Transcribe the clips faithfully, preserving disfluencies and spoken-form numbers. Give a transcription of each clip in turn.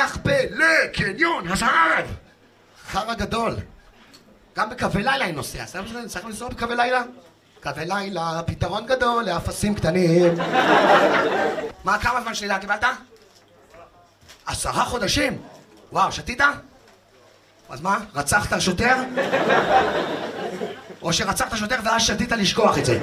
פותח פה לקניון הזהב. חרא גדול. גם בקווי לילה אני נוסע. צריך לנסוע בקווי לילה? קווי לילה, פתרון גדול לאפסים קטנים. מה, כמה זמן שלילה קיבלת? עשרה חודשים? וואו, שתית? אז מה? רצחת שוטר? או שרצחת שוטר ואז שתית לשכוח את זה?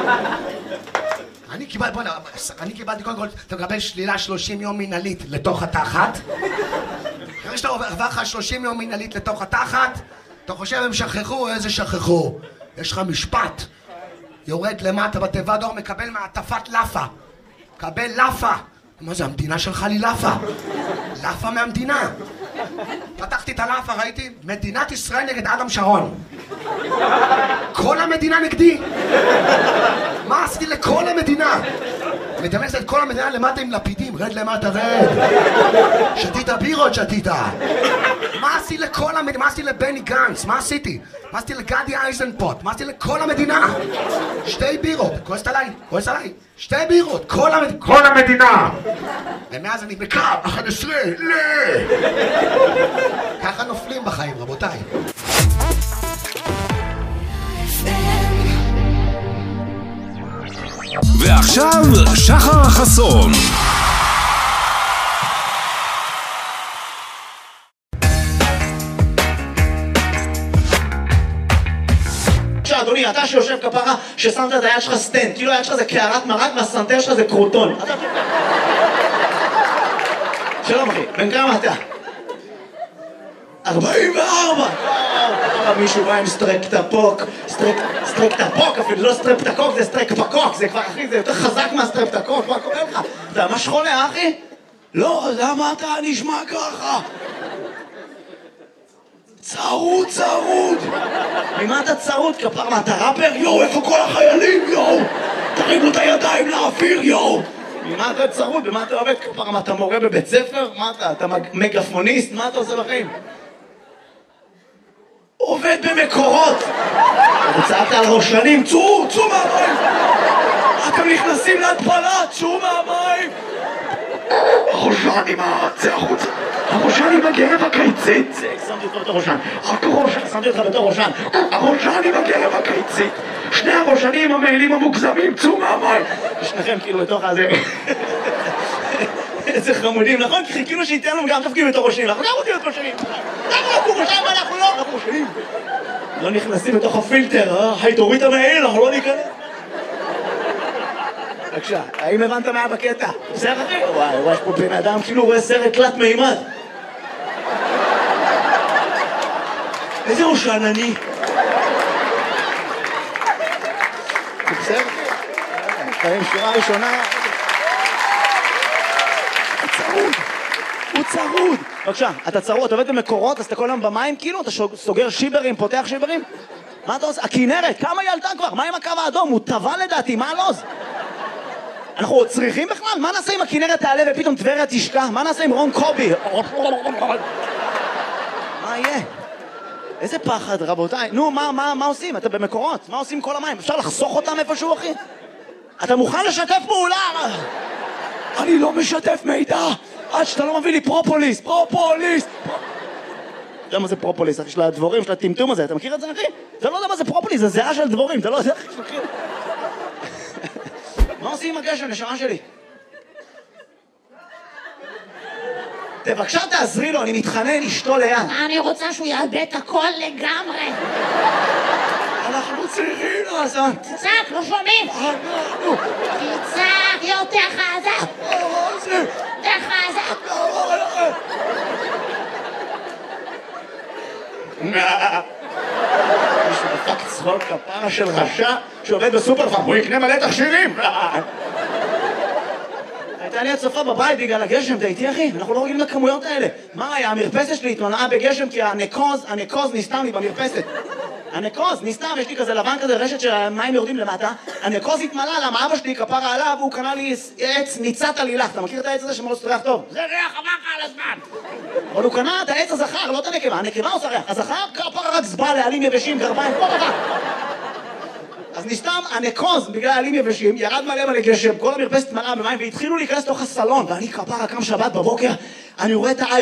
אני קיבלתי, בוא'נה, אני קיבלתי קודם כל, אתה מקבל שלילה שלושים יום מנהלית לתוך התחת. אחרי שאתה עובר לך שלושים יום מנהלית לתוך התחת, אתה חושב הם שכחו, איזה שכחו? יש לך משפט. יורד למטה בתיבת דואר, מקבל מעטפת לאפה. מקבל לאפה. מה זה, המדינה שלך לי לאפה? לאפה מהמדינה. פתחתי את הלאפה, ראיתי? מדינת ישראל נגד אדם שרון. כל המדינה נגדי. מה עשיתי לכל המדינה? מתאמץ את כל המדינה למטה עם לפידים, רד למטה, רד. שתית בירות, שתית. מה עשיתי לכל המדינה? מה עשיתי לבני גנץ? מה עשיתי? מה עשיתי לגדי אייזנפוט? מה עשיתי לכל המדינה? שתי בירות, כועסת עליי, כועסת עליי. שתי בירות, כל המדינה. כל המדינה. ומאז אני בקו, אחת עשרה, ל... ככה נופלים בחיים, רבותיי. ועכשיו שחר החסון. אדוני, אתה שיושב כפרה ששמת את היד שלך סטנד, כאילו היד שלך זה קערת מרק והסנטר שלך זה קרוטון. שלום אחי, בן כמה אתה? ארבעים וארבע! מישהו בא עם סטרקטפוק, סטרקטפוק אפילו, לא סטרפטקוק, זה סטרקפקוק, זה כבר אחי, זה יותר חזק מהסטרפטקוק, מה קורה לך? אתה ממש חולה אחי? לא, למה אתה נשמע ככה? צרוד, צרוד! ממה אתה צרוד? כפר, מה אתה ראפר? יואו, איפה כל החיילים? יואו! תרימו את הידיים לאוויר, יואו! ממה אתה צרוד? במה אתה עובד? כפר, מה אתה מורה בבית ספר? מה אתה? אתה מגפוניסט? מה אתה עושה בחיים? עובד במקורות! צעקת על ראשנים, צאו, צאו מהמים! אתם נכנסים להתפלה, צאו מהמים! הראשן עם הצא החוצה, הראשן עם הגרב הקיצית, שמתי אותך בתור ראשן, רק ראשן, שמתי אותך בתור ראשן, הראשן עם הגרב הקיצית, שני הראשנים המעילים המוגזמים, צאו מהמים! שניכם כאילו בתוך הזה, איזה חמודים, נכון? כי חיכינו שייתן לנו גם תפקיד בתור ראשנים, אנחנו גם רוצים להיות ראשנים, אנחנו לא ראשנים, אנחנו לא, אנחנו ראשנים, לא נכנסים בתוך הפילטר, אה? היי, תוריד את המעיל, אנחנו לא ניכנס. בבקשה, האם הבנת מה בקטע? בסדר אחי? וואי, וואי, יש פה בן אדם כאילו רואה סרט תלת מימד. איזה ראשן אני? בסדר? חיים שורה ראשונה. הוא צרוד. הוא צרוד. בבקשה, אתה צרוד, אתה עובד במקורות, אז אתה כל היום במים כאילו? אתה סוגר שיברים, פותח שיברים? מה אתה עושה? הכינרת, כמה היא עלתה כבר? מה עם הקו האדום? הוא טבע לדעתי, מה הלוז? אנחנו צריכים בכלל? מה נעשה אם הכינרת תעלה ופתאום טבריה תשקע? מה נעשה עם רון קובי? מה יהיה? איזה פחד, רבותיי. נו, מה, מה, מה עושים? אתה במקורות? מה עושים כל המים? אפשר לחסוך אותם איפשהו, אחי? אתה מוכן לשתף פעולה? אני לא משתף מידע עד שאתה לא מביא לי פרופוליס. פרופוליס! אתה יודע מה זה פרופוליס? אחי, של הדבורים, של הטמטום הזה. אתה מכיר את זה, אחי? אתה לא יודע מה זה פרופוליס, זה זהה של דבורים. אתה לא יודע, אחי, מכיר? מה עושים עם הגשם, נשמה שלי? בבקשה תעזרי לו, אני מתחנן, אשתו ליד. אני רוצה שהוא יאבד את הכל לגמרי. אנחנו צריכים לעשות. תצעק, לא שומעים. אנחנו. תצעק יותר חזק. יותר חזק. מישהו דפק צחוק כפרה של רשע שעובד בסופר פארם, הוא יקנה מלא תכשירים. הייתה לי הצופה בבית בגלל הגשם, אתה איתי אחי? אנחנו לא רגילים לכמויות האלה. מה היה? המרפסת שלי התמלאה בגשם כי הנקוז, הנקוז נסתם לי במרפסת. הנקוז נסתם, יש לי כזה לבן כזה, רשת שהמים יורדים למטה. הנקוז התמלא, למה אבא שלי כפרה עליו, הוא קנה לי עץ ניצת עלילך. אתה מכיר את העץ הזה שמאוד ריח טוב? זה ריח אמרך על הזמן. אבל הוא קנה את העץ הזכר, לא את הנקבה. הנקבה עושה ריח. הזכר כפרה רק זבא לעלים יבשים, גרביים, פה דבר. אז נסתם הנקוז בגלל עלים יבשים, ירד מלא מלא גשם, כל המרפסת מלאה במים והתחילו להיכנס לתוך הסלון, ואני כפרה קם שבת בבוקר, אני רואה את